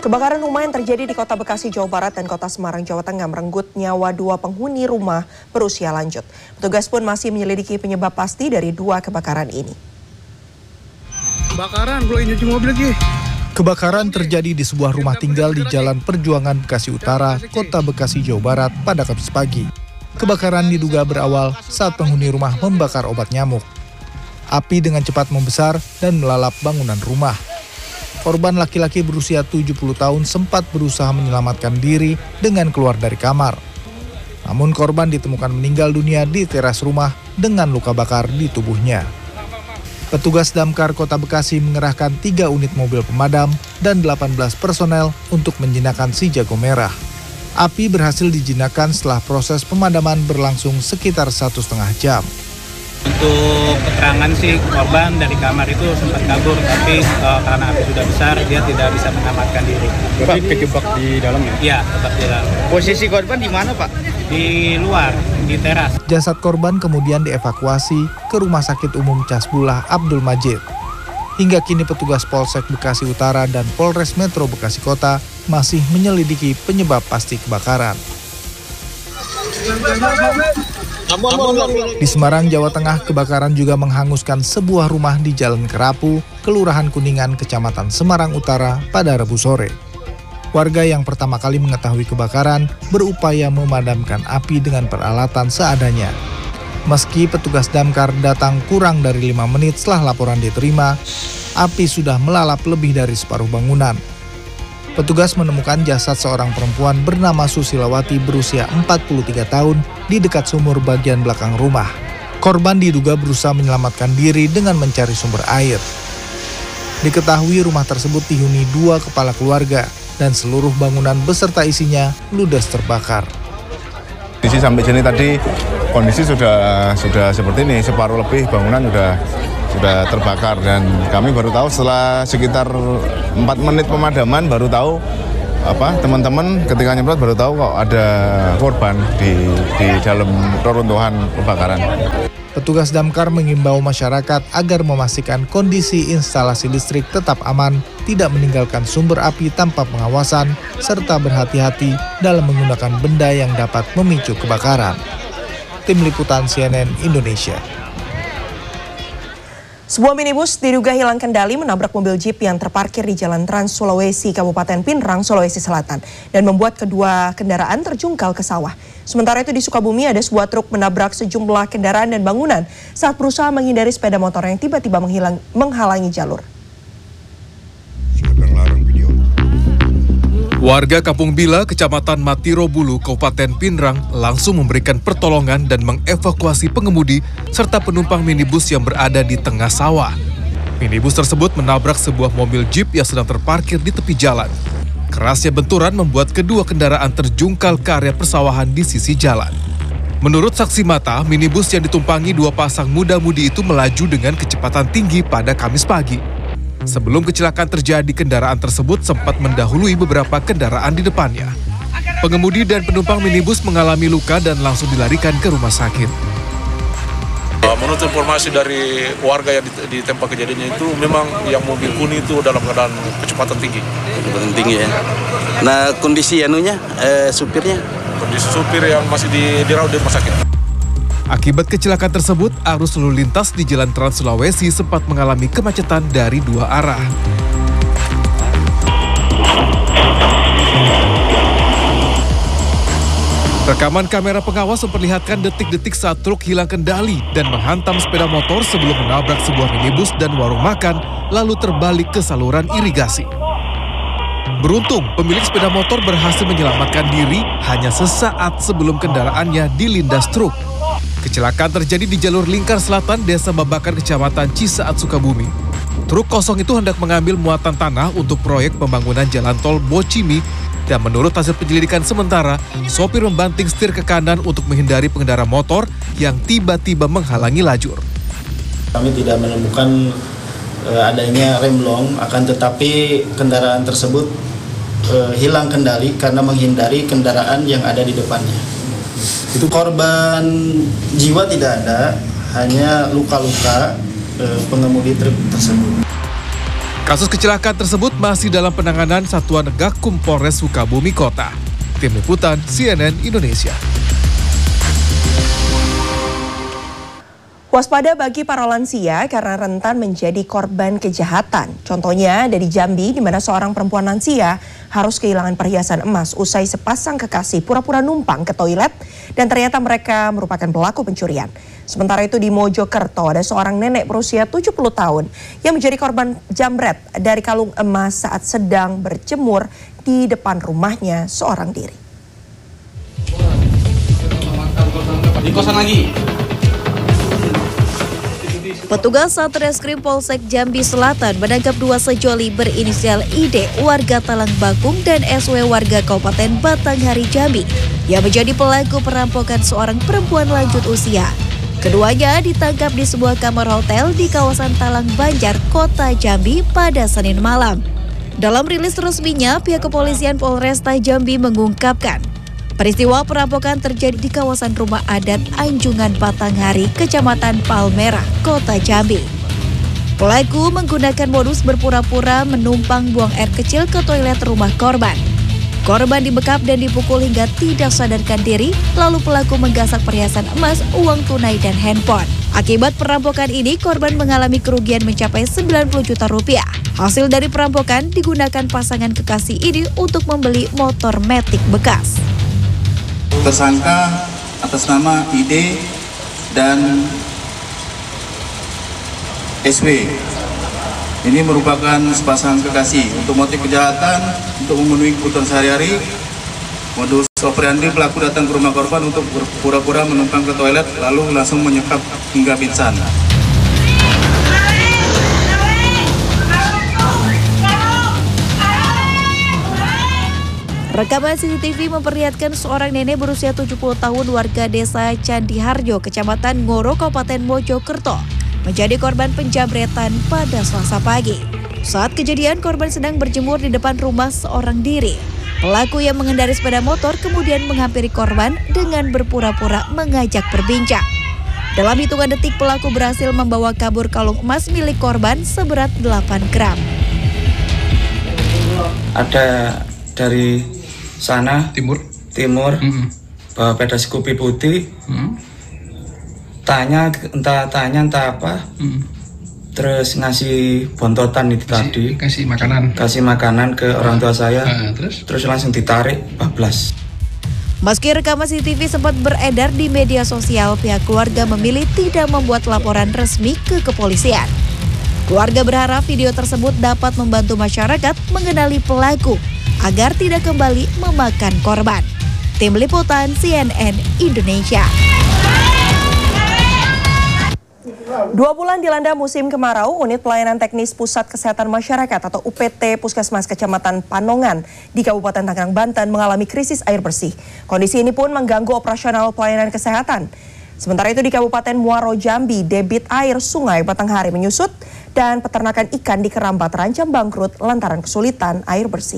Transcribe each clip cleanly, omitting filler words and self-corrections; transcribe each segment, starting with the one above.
Kebakaran rumah yang terjadi di Kota Bekasi, Jawa Barat dan Kota Semarang, Jawa Tengah merenggut nyawa 2 penghuni rumah berusia lanjut. Petugas pun masih menyelidiki penyebab pasti dari 2 kebakaran ini. Kebakaran terjadi di sebuah rumah tinggal di Jalan Perjuangan Bekasi Utara, Kota Bekasi, Jawa Barat pada Kamis pagi. Kebakaran diduga berawal saat penghuni rumah membakar obat nyamuk. Api dengan cepat membesar dan melalap bangunan rumah. Korban laki-laki berusia 70 tahun sempat berusaha menyelamatkan diri dengan keluar dari kamar. Namun korban ditemukan meninggal dunia di teras rumah dengan luka bakar di tubuhnya. Petugas Damkar Kota Bekasi mengerahkan 3 unit mobil pemadam dan 18 personel untuk menjinakkan si jago merah. Api berhasil dijinakkan setelah proses pemadaman berlangsung sekitar 1,5 jam. Untuk keterangan sih korban dari kamar itu sempat kabur, tapi karena api sudah besar dia tidak bisa menyelamatkan diri. Berarti kejebak di dalam ya? Iya, tetap di dalam. Posisi korban di mana, Pak? Di luar, di teras. Jasad korban kemudian dievakuasi ke Rumah Sakit Umum Casbullah Abdul Majid. Hingga kini petugas Polsek Bekasi Utara dan Polres Metro Bekasi Kota masih menyelidiki penyebab pasti kebakaran. Di Semarang, Jawa Tengah, kebakaran juga menghanguskan sebuah rumah di Jalan Kerapu, Kelurahan Kuningan, Kecamatan Semarang Utara pada Rabu sore. Warga yang pertama kali mengetahui kebakaran berupaya memadamkan api dengan peralatan seadanya. Meski petugas damkar datang kurang dari 5 menit setelah laporan diterima, api sudah melalap lebih dari separuh bangunan. Petugas menemukan jasad seorang perempuan bernama Susilawati berusia 43 tahun di dekat sumur bagian belakang rumah. Korban diduga berusaha menyelamatkan diri dengan mencari sumber air. Diketahui rumah tersebut dihuni 2 kepala keluarga dan seluruh bangunan beserta isinya ludes terbakar. Sampai sini tadi kondisi sudah seperti ini, separuh lebih bangunan sudah terbakar dan kami baru tahu setelah sekitar 4 menit pemadaman baru tahu teman-teman ketika nyemprot baru tahu kok ada korban di dalam reruntuhan kebakaran. Petugas damkar mengimbau masyarakat agar memastikan kondisi instalasi listrik tetap aman, tidak meninggalkan sumber api tanpa pengawasan, serta berhati-hati dalam menggunakan benda yang dapat memicu kebakaran. Tim Liputan CNN Indonesia. Sebuah minibus diduga hilang kendali menabrak mobil jeep yang terparkir di Jalan Trans Sulawesi, Kabupaten Pinrang, Sulawesi Selatan, dan membuat kedua kendaraan terjungkal ke sawah. Sementara itu di Sukabumi ada sebuah truk menabrak sejumlah kendaraan dan bangunan saat berusaha menghindari sepeda motor yang tiba-tiba menghalangi jalur. Warga Kampung Bila, Kecamatan Matiro Bulu, Kabupaten Pinrang langsung memberikan pertolongan dan mengevakuasi pengemudi serta penumpang minibus yang berada di tengah sawah. Minibus tersebut menabrak sebuah mobil jeep yang sedang terparkir di tepi jalan. Kerasnya benturan membuat kedua kendaraan terjungkal ke area persawahan di sisi jalan. Menurut saksi mata, minibus yang ditumpangi 2 pasang muda-mudi itu melaju dengan kecepatan tinggi pada Kamis pagi. Sebelum kecelakaan terjadi, kendaraan tersebut sempat mendahului beberapa kendaraan di depannya. Pengemudi dan penumpang minibus mengalami luka dan langsung dilarikan ke rumah sakit. Menurut informasi dari warga yang di tempat kejadiannya itu, memang yang mobil kuning itu dalam keadaan kecepatan tinggi. Kecepatan tinggi ya. Nah, kondisi supirnya? Kondisi supir yang masih dirawat di rumah sakit. Akibat kecelakaan tersebut, arus lalu lintas di Jalan Trans Sulawesi sempat mengalami kemacetan dari 2 arah. Rekaman kamera pengawas memperlihatkan detik-detik saat truk hilang kendali dan menghantam sepeda motor sebelum menabrak sebuah minibus dan warung makan, lalu terbalik ke saluran irigasi. Beruntung, pemilik sepeda motor berhasil menyelamatkan diri hanya sesaat sebelum kendaraannya dilindas truk. Kecelakaan terjadi di jalur lingkar selatan Desa Babakan, Kecamatan Cisaat, Sukabumi. Truk kosong itu hendak mengambil muatan tanah untuk proyek pembangunan jalan tol Bocimi, dan menurut hasil penyelidikan sementara, sopir membanting setir ke kanan untuk menghindari pengendara motor yang tiba-tiba menghalangi lajur. Kami tidak menemukan adanya remblong, akan tetapi kendaraan tersebut hilang kendali karena menghindari kendaraan yang ada di depannya. Itu korban jiwa tidak ada, hanya luka-luka pengemudi truk tersebut. Kasus kecelakaan tersebut masih dalam penanganan Satuan Gakum Polres Sukabumi Kota. Tim Liputan CNN Indonesia. Waspada bagi para lansia karena rentan menjadi korban kejahatan. Contohnya dari Jambi, di mana seorang perempuan lansia harus kehilangan perhiasan emas usai sepasang kekasih pura-pura numpang ke toilet dan ternyata mereka merupakan pelaku pencurian. Sementara itu di Mojokerto ada seorang nenek berusia 70 tahun yang menjadi korban jambret dari kalung emas saat sedang berjemur di depan rumahnya seorang diri. Di kosan lagi. Petugas Satreskrim Polsek Jambi Selatan menangkap dua sejoli berinisial ID warga Talang Bakung dan SW warga Kabupaten Batanghari Jambi yang menjadi pelaku perampokan seorang perempuan lanjut usia. Keduanya ditangkap di sebuah kamar hotel di kawasan Talang Banjar, Kota Jambi pada Senin malam. Dalam rilis resminya, pihak kepolisian Polresta Jambi mengungkapkan peristiwa perampokan terjadi di kawasan rumah adat Anjungan Batanghari, Kecamatan Palmerah, Kota Jambi. Pelaku menggunakan modus berpura-pura menumpang buang air kecil ke toilet rumah korban. Korban dibekap dan dipukul hingga tidak sadarkan diri, lalu pelaku menggasak perhiasan emas, uang tunai, dan handphone. Akibat perampokan ini, korban mengalami kerugian mencapai 90 juta rupiah. Hasil dari perampokan digunakan pasangan kekasih ini untuk membeli motor Matic bekas. Tersangka atas nama ID dan SW ini merupakan sepasang kekasih. Untuk motif kejahatan, untuk memenuhi kebutuhan sehari-hari, modus operandi pelaku datang ke rumah korban untuk pura-pura menumpang ke toilet lalu langsung menyekap hingga pingsan. Rekaman CCTV memperlihatkan seorang nenek berusia 70 tahun warga desa Candiharjo, Kecamatan Ngoro, Kabupaten Mojokerto, menjadi korban penjambretan pada Selasa pagi. Saat kejadian, korban sedang berjemur di depan rumah seorang diri. Pelaku yang mengendarai sepeda motor kemudian menghampiri korban dengan berpura-pura mengajak berbincang. Dalam hitungan detik, pelaku berhasil membawa kabur kalung emas milik korban seberat 8 gram. Ada dari sana timur bawa peda Scoopy putih, tanya entah apa, terus ngasih bontotan itu tadi, kasih makanan ke orang tua saya, terus langsung ditarik bablas. Meski rekaman CCTV sempat beredar di media sosial, pihak keluarga memilih tidak membuat laporan resmi ke kepolisian. Keluarga berharap video tersebut dapat membantu masyarakat mengenali pelaku agar tidak kembali memakan korban. Tim Liputan CNN Indonesia. 2 bulan dilanda musim kemarau, Unit Pelayanan Teknis Pusat Kesehatan Masyarakat atau UPT Puskesmas Kecamatan Panongan di Kabupaten Tangerang, Banten mengalami krisis air bersih. Kondisi ini pun mengganggu operasional pelayanan kesehatan. Sementara itu di Kabupaten Muaro Jambi, debit air Sungai Batanghari menyusut dan peternakan ikan di Kerambat terancam bangkrut lantaran kesulitan air bersih.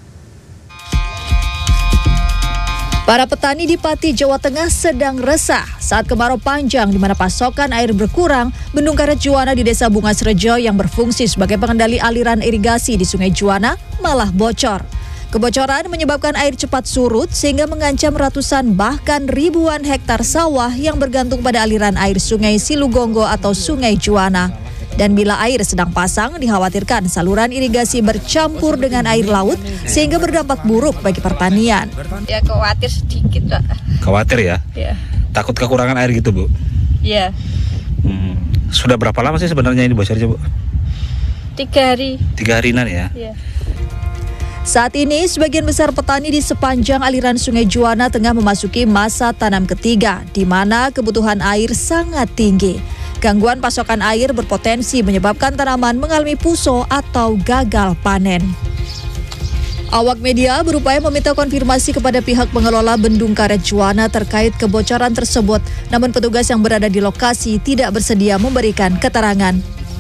Para petani di Pati, Jawa Tengah sedang resah saat kemarau panjang di mana pasokan air berkurang. Bendung Karet Juwana di Desa Bungas Rejo yang berfungsi sebagai pengendali aliran irigasi di Sungai Juwana malah bocor. Kebocoran menyebabkan air cepat surut sehingga mengancam ratusan bahkan ribuan hektar sawah yang bergantung pada aliran air Sungai Silugonggo atau Sungai Juwana. Dan bila air sedang pasang, dikhawatirkan saluran irigasi bercampur dengan air laut sehingga berdampak buruk bagi pertanian. Ya khawatir sedikit, Pak. Khawatir ya? Iya. Takut kekurangan air gitu, Bu? Iya. Sudah berapa lama sih sebenarnya ini bocornya, Bu? 3 hari. 3 harian ya? Iya. Saat ini, sebagian besar petani di sepanjang aliran Sungai Juwana tengah memasuki masa tanam ketiga, di mana kebutuhan air sangat tinggi. Gangguan pasokan air berpotensi menyebabkan tanaman mengalami puso atau gagal panen. Awak media berupaya meminta konfirmasi kepada pihak pengelola Bendung Karet Juwana terkait kebocoran tersebut, namun petugas yang berada di lokasi tidak bersedia memberikan keterangan.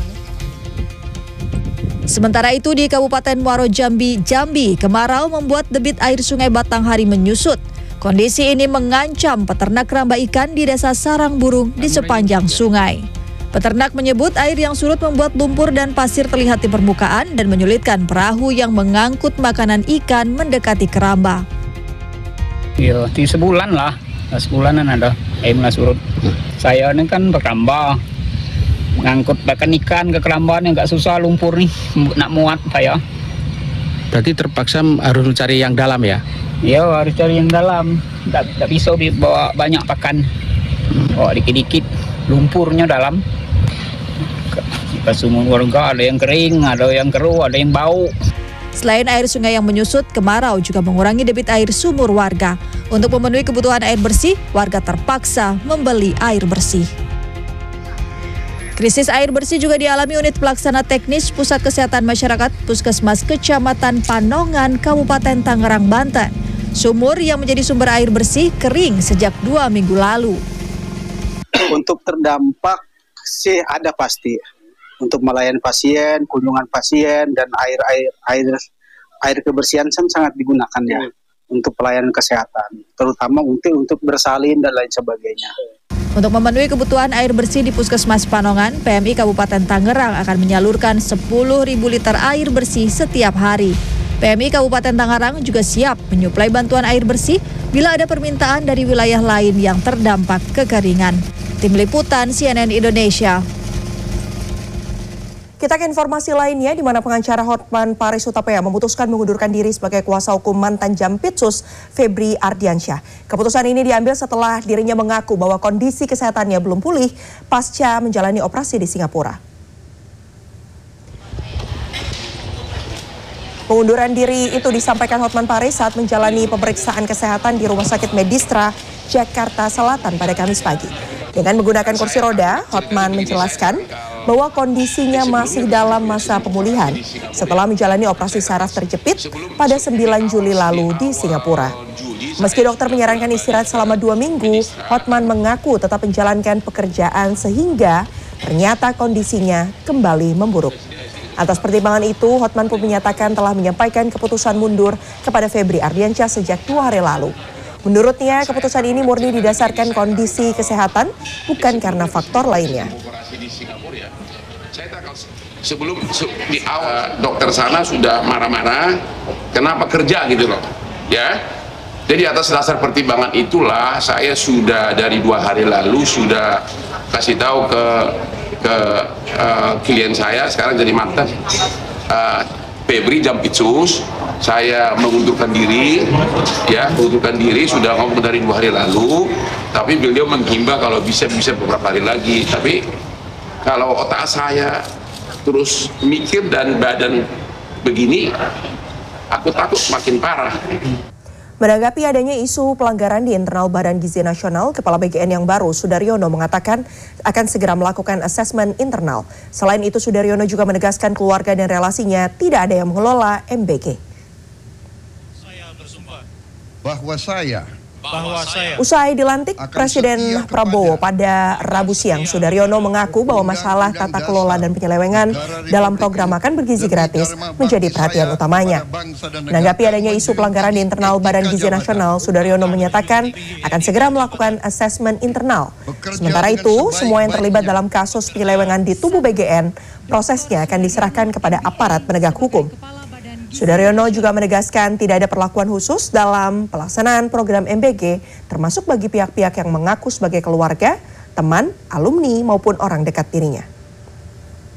Sementara itu di Kabupaten Muaro Jambi, kemarau membuat debit air Sungai Batanghari menyusut. Kondisi ini mengancam peternak keramba ikan di Desa Sarang Burung di sepanjang sungai. Peternak menyebut air yang surut membuat lumpur dan pasir terlihat di permukaan dan menyulitkan perahu yang mengangkut makanan ikan mendekati keramba. Iya, di sebulan lah. Sebulanan ada air mulai surut. Saya ini kan berkeramba. Ngangkut bahkan ikan ke keramba yang nggak susah, lumpur nih. Nak muat saya. Berarti terpaksa harus mencari yang dalam ya? Iya, harus cari yang dalam. Nggak bisa dibawa banyak pakan. Oh, dikit-dikit. Lumpurnya dalam. Semua warga ada yang kering, ada yang keruh, ada yang bau. Selain air sungai yang menyusut, kemarau juga mengurangi debit air sumur warga. Untuk memenuhi kebutuhan air bersih, warga terpaksa membeli air bersih. Krisis air bersih juga dialami unit pelaksana teknis Pusat Kesehatan Masyarakat Puskesmas Kecamatan Panongan, Kabupaten Tangerang, Banten. Sumur yang menjadi sumber air bersih kering sejak 2 minggu lalu. Untuk terdampak sih ada pasti. Untuk melayani pasien, kunjungan pasien, dan air kebersihan sangat digunakan ya untuk pelayanan kesehatan, terutama untuk bersalin dan lain sebagainya. Untuk memenuhi kebutuhan air bersih di Puskesmas Panongan, PMI Kabupaten Tangerang akan menyalurkan 10.000 liter air bersih setiap hari. PMI Kabupaten Tangerang juga siap menyuplai bantuan air bersih bila ada permintaan dari wilayah lain yang terdampak kekeringan. Tim Liputan CNN Indonesia. Kita ke informasi lainnya, di mana pengacara Hotman Paris Hutapea memutuskan mengundurkan diri sebagai kuasa hukum mantan Jampitsus Febri Ardiansyah. Keputusan ini diambil setelah dirinya mengaku bahwa kondisi kesehatannya belum pulih pasca menjalani operasi di Singapura. Pengunduran diri itu disampaikan Hotman Paris saat menjalani pemeriksaan kesehatan di Rumah Sakit Medistra, Jakarta Selatan pada Kamis pagi. Dengan menggunakan kursi roda, Hotman menjelaskan bahwa kondisinya masih dalam masa pemulihan setelah menjalani operasi saraf terjepit pada 9 Juli lalu di Singapura. Meski dokter menyarankan istirahat selama 2 minggu, Hotman mengaku tetap menjalankan pekerjaan sehingga ternyata kondisinya kembali memburuk. Atas pertimbangan itu, Hotman pun menyatakan telah menyampaikan keputusan mundur kepada Febri Ardiansyah sejak 2 hari lalu. Menurutnya, keputusan ini murni didasarkan kondisi kesehatan, bukan karena faktor lainnya. Sebelum di awal dokter sana sudah marah-marah, kenapa kerja gitu loh, ya. Jadi atas dasar pertimbangan itulah saya sudah dari 2 hari lalu sudah kasih tahu ke klien saya sekarang jadi mantan Febri Jampitsus, saya mengundurkan diri, ya mengundurkan diri sudah ngomong dari 2 hari lalu, tapi beliau menghimbau kalau bisa beberapa hari lagi. Tapi kalau otak saya terus mikir dan badan begini, aku takut makin parah. Menanggapi adanya isu pelanggaran di internal Badan Gizi Nasional, Kepala BGN yang baru, Sudaryono, mengatakan akan segera melakukan asesmen internal. Selain itu, Sudaryono juga menegaskan keluarga dan relasinya tidak ada yang mengelola MBG. Usai dilantik Presiden Prabowo pada Rabu siang, Sudaryono mengaku bahwa masalah tata kelola dan penyelewengan dalam program makan bergizi gratis menjadi perhatian utamanya. Menanggapi adanya isu pelanggaran di internal Badan Gizi Nasional, Sudaryono menyatakan akan segera melakukan asesmen internal. Sementara itu, semua yang terlibat dalam kasus penyelewengan di tubuh BGN, prosesnya akan diserahkan kepada aparat penegak hukum. Sudaryono juga menegaskan tidak ada perlakuan khusus dalam pelaksanaan program MBG, termasuk bagi pihak-pihak yang mengaku sebagai keluarga, teman, alumni, maupun orang dekat dirinya.